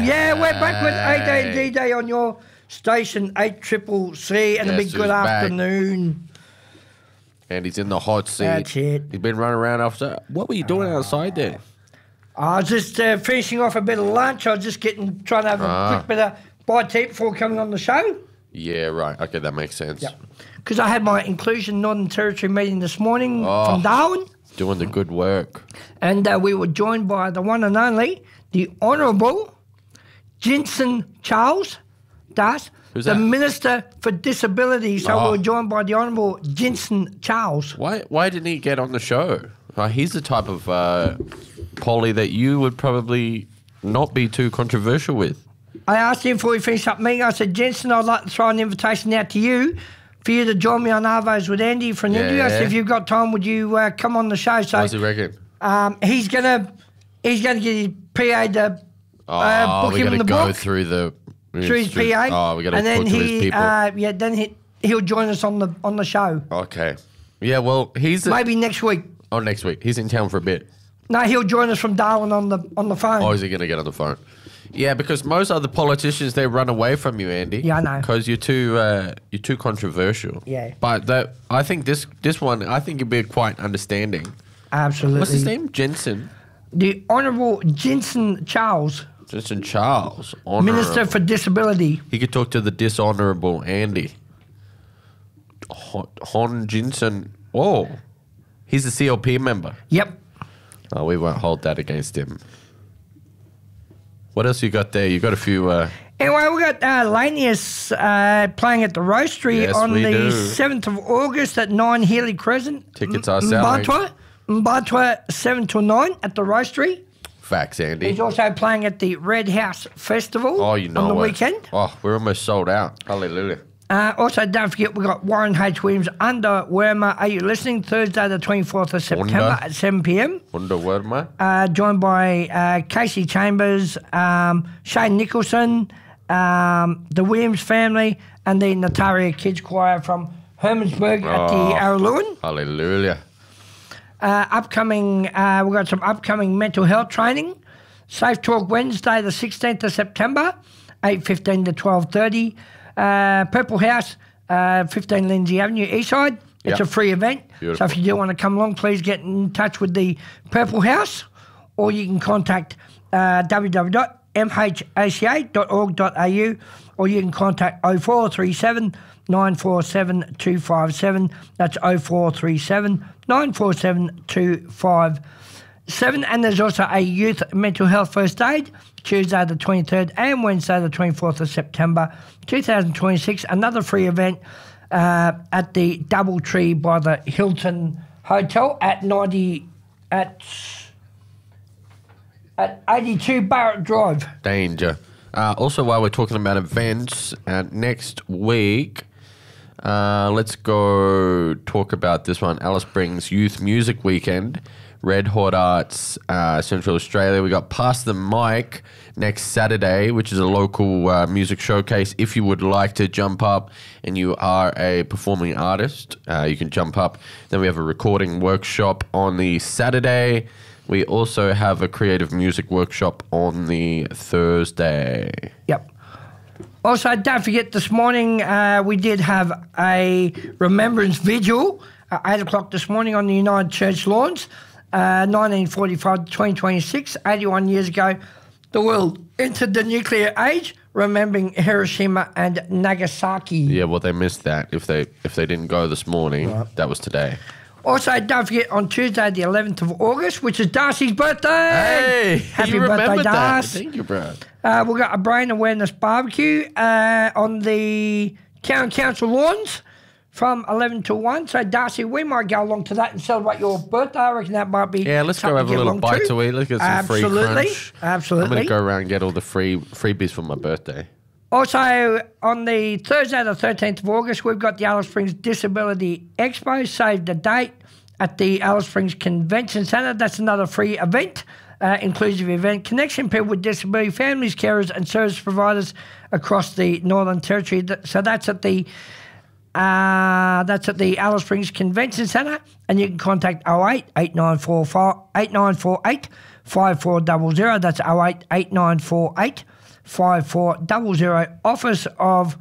Yeah, we're back with AJ and DJ on your station, 8CCC, and a big good afternoon. And he's in the hot seat. That's it. He's been running around after. What were you doing outside there? I was just finishing off a bit of lunch. I was just trying to have a quick bit of bite to eat before coming on the show. Yeah, right. Okay, that makes sense. Yep. Because I had my Inclusion Northern Territory meeting this morning from Darwin. Doing the good work. And we were joined by the one and only, the Honourable Jensen Charles Das, Who's the that? Minister for Disability. So we were joined by the Honourable Jensen Charles. Why didn't he get on the show? He's the type of Polly that you would probably not be too controversial with. I asked him before we finished up meeting, I said, Jensen, I'd like to throw an invitation out to you for you to join me on Arvos with Andy for an interview. I said, if you've got time, would you come on the show? So What does he reckon? he's gonna get his PA to book we him got in to the go book through his PA. Oh, we got to and then talk to his people. then he'll join us on the show. Okay. Yeah, well, Maybe next week. Oh, next week. He's in town for a bit. No, he'll join us from Darwin on the phone. Oh, is he going to get on the phone? Yeah, because most other politicians, they run away from you, Andy. Yeah, I know. Because you're too controversial. Yeah. But I think this one, I think you'd be quite understanding. Absolutely. What's his name? Jensen? The Honourable Jensen Charles. Jensen Charles. Honourable. Minister for Disability. He could talk to the dishonourable Andy. Hon Jensen. Oh. He's a CLP member. Yep. Oh, we won't hold that against him. What else you got there? You got a few... Anyway, we got Lanius playing at the Roastery on the 7th of August at 9 Healy Crescent. Tickets are selling. Mbatwa 7 to 9 at the Roastery. Facts, Andy. He's also playing at the Red House Festival on the weekend. Oh, we're almost sold out. Hallelujah. Also, don't forget, we've got Warren H. Williams under Werma. Are you listening? Thursday, the 24th of September at 7 p.m. Under Werma. Joined by Casey Chambers, Shane Nicholson, the Williams family, and the Nataria Kids Choir from Hermansburg at the Araluen. Hallelujah. We've got some upcoming mental health training. Safe Talk Wednesday, the 16th of September, 8:15 to 12:30. Purple House, 15 Lindsay Avenue, Eastside. It's a free event. Beautiful. So if you do want to come along, please get in touch with the Purple House, or you can contact www.mhaca.org.au, or you can contact 0437 947 257. That's 0437 947 257. And there's also a youth mental health first aid, Tuesday the 23rd and Wednesday the 24th of September 2026. Another free event at the Doubletree by the Hilton Hotel at 82 Barrett Drive. Danger. Also, while we're talking about events, next week, let's go talk about this one, Alice Springs Youth Music Weekend. Red Hot Arts, Central Australia. We got Pass the Mic next Saturday, which is a local music showcase. If you would like to jump up and you are a performing artist, you can jump up. Then we have a recording workshop on the Saturday. We also have a creative music workshop on the Thursday. Yep. Also, don't forget, this morning we did have a remembrance vigil at 8 o'clock this morning on the United Church lawns. 1945 to 2026, 81 years ago, the world entered the nuclear age, remembering Hiroshima and Nagasaki. Yeah, well, they missed that. If they didn't go this morning, that was today. Also, don't forget, on Tuesday, the 11th of August, which is Darcy's birthday. Hey, happy you birthday, that. Darcy. Thank you, bro. We've got a brain awareness barbecue on the Town Council lawns from 11 to 1. So, Darcy, we might go along to that and celebrate your birthday. I reckon that might be... Yeah, let's go have a little bite to eat. Let's get some free crunch. Absolutely. I'm going to go around and get all the freebies for my birthday. Also, on the Thursday, the 13th of August, we've got the Alice Springs Disability Expo. Save the date at the Alice Springs Convention Centre. That's another free event, inclusive event. Connection people with disability, families, carers and service providers across the Northern Territory. So that's at the Alice Springs Convention Centre, and you can contact 08 8948 5400. That's 08 8948 5400, office of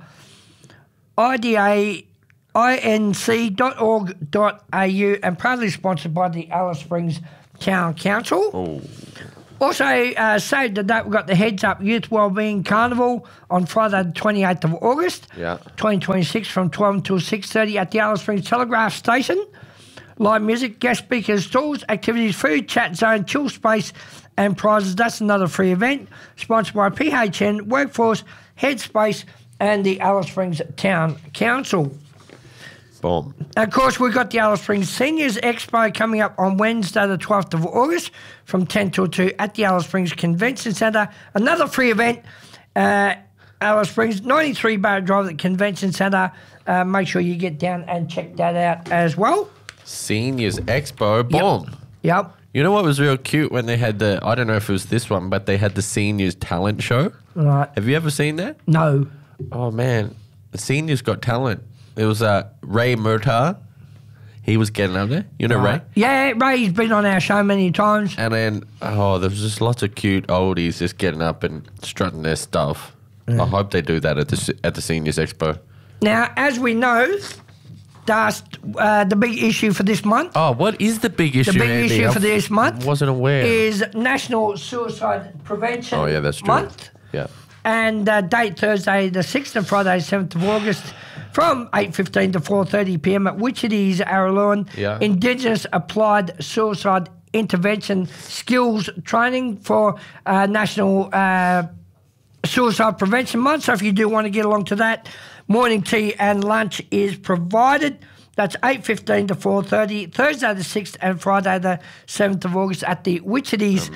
idainc.org.au, and proudly sponsored by the Alice Springs Town Council. Oh. Also, saved the date, we've got the Heads Up Youth Wellbeing Carnival on Friday the 28th of August, 2026, from 12 until 6:30 at the Alice Springs Telegraph Station. Live music, guest speakers, stalls, activities, food, chat zone, chill space and prizes. That's another free event, sponsored by PHN, Workforce, Headspace and the Alice Springs Town Council. Boom. Of course, we've got the Alice Springs Seniors Expo coming up on Wednesday the 12th of August from 10 till 2 at the Alice Springs Convention Centre. Another free event, Alice Springs, 93 Barrett Drive at the Convention Centre. Make sure you get down and check that out as well. Seniors Expo. Boom. Yep. You know what was real cute when they had the, I don't know if it was this one, but they had the Seniors Talent Show. Right. Have you ever seen that? No. Oh, man. The Seniors Got Talent. It was Ray Murtaugh. He was getting up there. You know Ray? Yeah, Ray's been on our show many times. And then, there was just lots of cute oldies just getting up and strutting their stuff. I hope they do that at the Seniors Expo. Now, as we know, that's the big issue for this month. Oh, what is the big issue, The big Andy? issue for this month wasn't aware. is National Suicide Prevention that's true. Month. Yeah. And date Thursday the 6th and Friday 7th of August from 8:15 to 4:30 p.m. at Wichita's Araluen. Yeah. Indigenous Applied Suicide Intervention Skills Training for National Suicide Prevention Month. So if you do want to get along to that, morning tea and lunch is provided. That's 8:15 to 4:30, Thursday the 6th and Friday the 7th of August at the Wichita's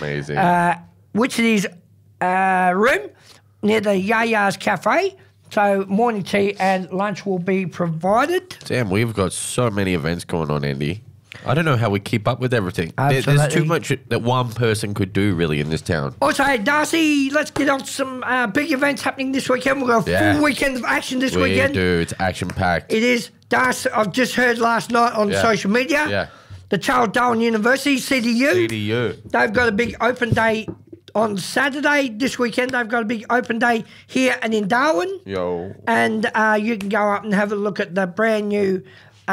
room near the Yaya's Cafe. So morning tea and lunch will be provided. Damn, we've got so many events going on, Andy. I don't know how we keep up with everything. Absolutely. There's too much that one person could do, really, in this town. Also, Darcy, let's get on to some big events happening this weekend. We've got a full weekend of action this weekend. We do. It's action-packed. It is. Darcy, I've just heard last night on social media, the Charles Darwin University, CDU, they've got a big open day on Saturday this weekend. They've got a big open day here and in Darwin. Yo. And you can go up and have a look at the brand new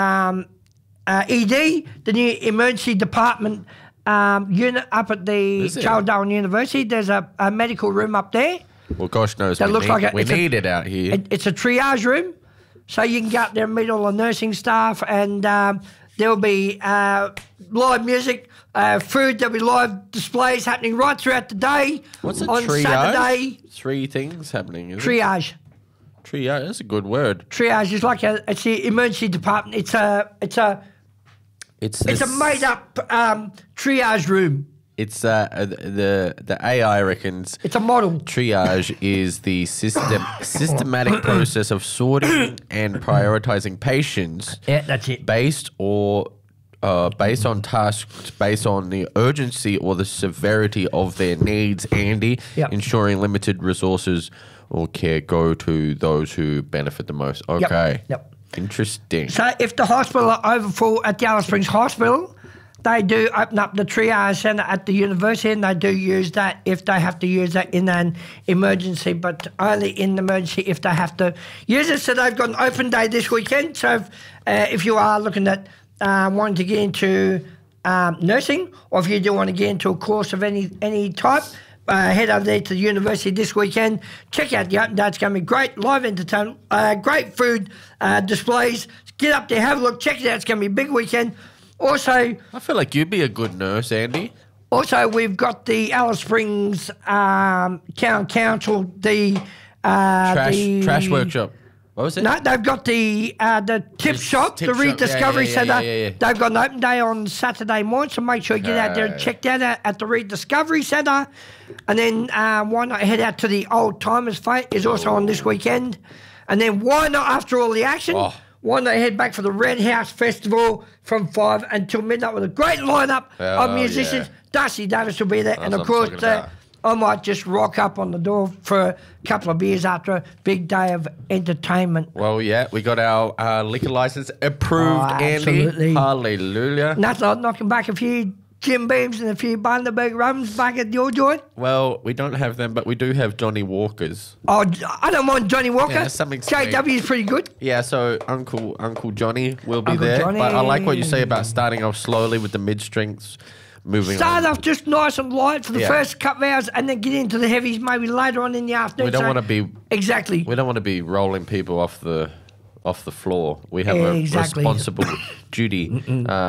ED, the new emergency department unit up at the Charles Darwin University. There's a medical room up there. Well, gosh knows, we need it out here. It's a triage room, so you can go up there and meet all the nursing staff, and there'll be live music, food. There'll be live displays happening right throughout the day. What's a on triage? Saturday. 3 things happening, is Triage. Triage, that's a good word. Triage is like it's the emergency department. It's a made up triage room. It's the AI reckons it's a model. Triage is the systematic process of sorting and prioritizing patients. Yeah, that's it. Based on tasks, based on the urgency or the severity of their needs, Andy, ensuring limited resources or care go to those who benefit the most. Okay. Yep. Interesting. So if the hospital are overfull at the Alice Springs Hospital, they do open up the triage centre at the university, and they do use that if they have to use that in an emergency, but only in the emergency if they have to use it. So they've got an open day this weekend. So if you are looking at wanting to get into nursing, or if you do want to get into a course of any type, head over there to the university this weekend. Check out the open day. It's going to be great. Live entertainment, great food displays. Get up there, have a look, check it out. It's going to be a big weekend. Also, I feel like you'd be a good nurse, Andy. Also, we've got the Alice Springs Town Council, the trash workshop. What was it? No, they've got the tip shop, the Rediscovery Centre. Yeah. They've got an open day on Saturday morning, so make sure you get out there and check that out at the Rediscovery Centre. And then why not head out to the Old Timers Fete is also on this weekend. And then why not, after all the action, why not head back for the Red House Festival from 5 until midnight with a great lineup of musicians. Yeah. Darcy Davis will be there. And of course, I might just rock up on the door for a couple of beers after a big day of entertainment. Well, yeah, we got our liquor license approved, Andy. Absolutely. Hallelujah. Nothing like knocking back a few Jim Beams and a few Bundaberg rums back at your joint? Well, we don't have them, but we do have Johnny Walkers. Oh, I don't mind Johnny Walker. Yeah, something sweet. JW is pretty good. Yeah, so Uncle Johnny will be Uncle there. Johnny. But I like what you say about starting off slowly with the mid-strengths, moving Start on. off just nice and light for the Yeah. first couple of hours and then get into the heavies maybe later on in the afternoon. We don't So- want to be Exactly. we don't want to be rolling people off the floor. We have Exactly. a responsible duty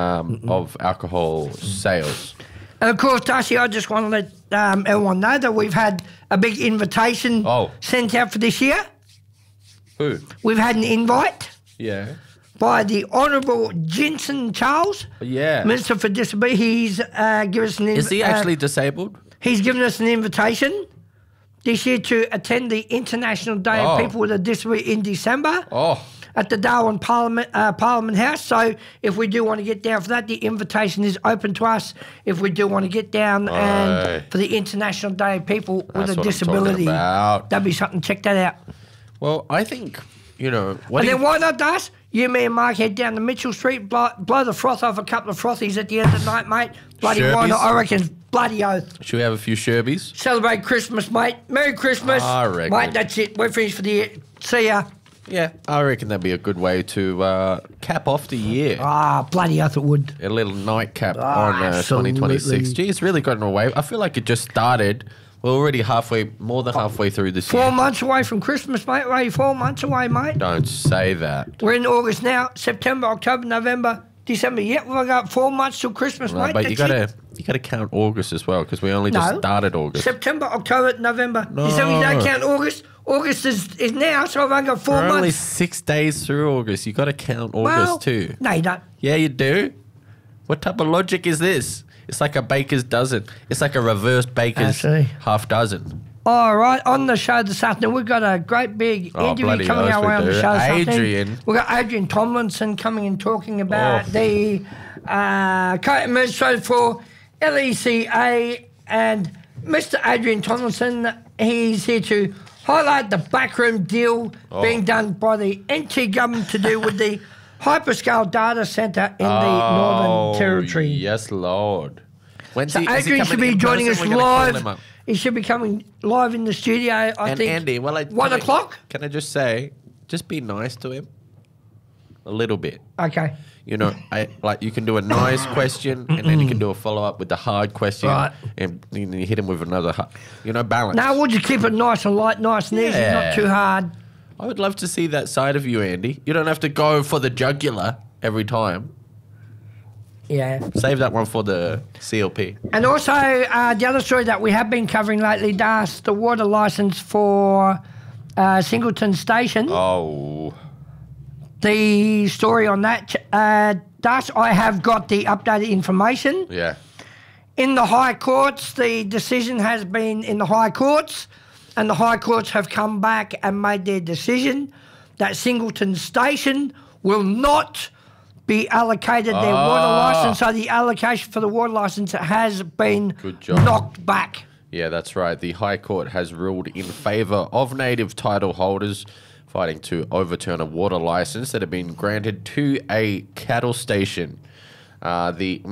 of alcohol sales. And of course, Darcy, I just want to let everyone know that we've had a big invitation sent out for this year. Who? We've had an invite Yeah. by the Honourable Jensen Charles, Yeah. Minister for Disability. He's given us an Is he actually disabled? He's given us an invitation this year to attend the International Day of People with a Disability in December. Oh. At the Darwin Parliament House. So if we do want to get down for that, the invitation is open to us. If we do want to get down and for the International Day of People with That's a what I'm disability, talking about. that'd be something. Check that out. Well, I think, what And do then you, why not, Das? You, me and Mark head down to Mitchell Street, blow the froth off a couple of frothies at the end of the night, mate. Bloody why not? Sherbies? I reckon. Bloody oath. should we have a few Sherbies? Celebrate Christmas, mate. Merry Christmas. I reckon. Mate, that's it. We're finished for the year. See ya. Yeah, I reckon that'd be a good way to cap off the year. Bloody oath it would. A little nightcap on absolutely. 2026. Gee, it's really gotten away. I feel like it just started. We're already more than halfway through this 4 year. months away from Christmas, mate. We're only 4 months away, mate. Don't say that. We're in August now. September, October, November, December. Yep, we've got 4 months till Christmas, No, mate. but That's you gotta count August as well because we only just No. started August. September, October, November, December. You don't count August. August is now, so I've only got 4 We're only months. 6 days through August. You gotta count August Well, too. No, you don't. Yeah, you do. What type of logic is this? It's like a baker's dozen. It's like a reverse baker's Absolutely. half dozen. All right, on the show this afternoon, we've got a great big interview bloody coming oath our we way on the do. show this Adrian. afternoon. We've got Adrian Tomlinson coming and talking about the co-administrator for LECA, and Mr. Adrian Tomlinson, he's here to highlight the backroom deal being done by the NT government to do with the hyperscale data centre in the Northern Territory. Yes, Lord. When's So he, is he Adrian should coming be in joining person? us We're gonna call him live. up. He should be coming live in the studio, I And think. Andy, 1 o'clock? Can I just say, just be nice to him? A little bit. Okay. You know, you can do a nice question and then you can do a follow up with the hard question, Right. and you hit him with another, balance. Now, would you keep it nice and light, nice and easy, Yeah. not too hard? I would love to see that side of you, Andy. You don't have to go for the jugular every time. Yeah. Save that one for the CLP. And also, the other story that we have been covering lately, Das, the water licence for Singleton Station. Oh. The story on that, Das, I have got the updated information. Yeah. In the High Courts, the decision has been in the High Courts, and the High Courts have come back and made their decision that Singleton Station will not be allocated their water licence. So the allocation for the water licence has been Good job. knocked back. Yeah, that's right. The High Court has ruled in favour of native title holders fighting to overturn a water licence that had been granted to a cattle station. The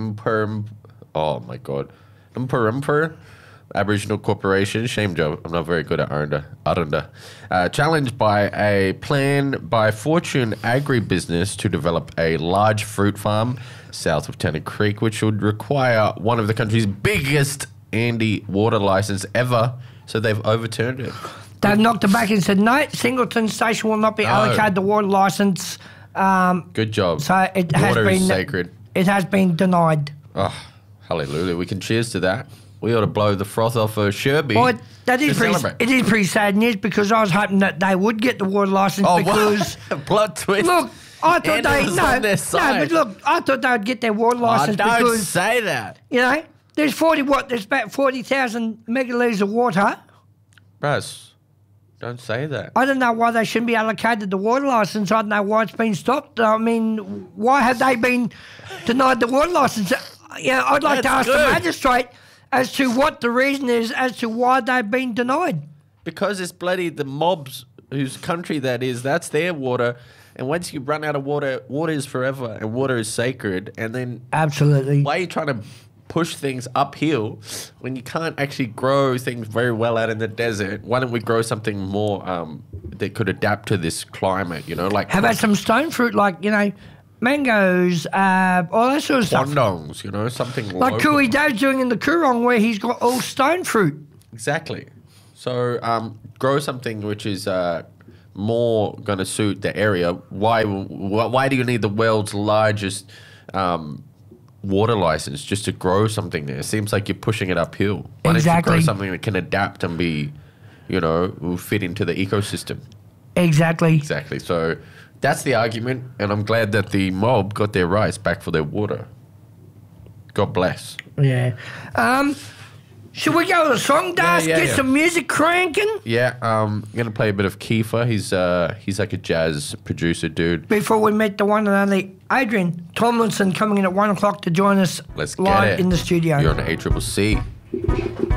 Mper Aboriginal Corporation, shame job, I'm not very good at Arunda, challenged by a plan by Fortune Agribusiness to develop a large fruit farm south of Tennant Creek, which would require one of the country's biggest Andy water license ever. So they've overturned it. They've knocked it back and said, no, Singleton Station will not be allocated the water licence. Good job. So it has Water been is sacred. It has been denied. Oh, hallelujah. We can cheers to that. We ought to blow the froth off a Sherby. Well, that is to pretty, celebrate. it is pretty sad news because I was hoping that they would get the water licence because... what? Plot twist. Look, I thought Andy was on their side. but look, I thought they would get their water licence don't because, say that. you know, there's about 40,000 megalitres of water. Russ, don't say that. I don't know why they shouldn't be allocated the water licence. I don't know why it's been stopped. I mean, why have they been denied the water licence? Yeah, I'd like to ask That's the good. magistrate as to what the reason is as to why they've been denied. Because it's bloody the mobs whose country that is, that's their water. And once you run out of water, water is forever and water is sacred. And then Absolutely. why are you trying to push things uphill when you can't actually grow things very well out in the desert? Why don't we grow something more that could adapt to this climate? You know, like How about some stone fruit, like, you know, mangoes, all that sort of stuff. Kwandongs, you know, something Like local. Kui Dave's doing in the Coorong, where he's got all stone fruit. Exactly. So grow something which is more going to suit the area. Why do you need the world's largest water license just to grow something there? It seems like you're pushing it uphill. Why don't you Exactly. grow something that can adapt and be, you know, will fit into the ecosystem? Exactly. Exactly. So that's the argument, and I'm glad that the mob got their rights back for their water. God bless. Yeah. Should we go with a song, Das? yeah, Get yeah. some music cranking Yeah, I'm gonna play a bit of Kiefer. He's like a jazz producer dude. before we meet the one and only Adrian Tomlinson coming in at 1 o'clock to join us Let's get live it. in the studio. You're on ACCC.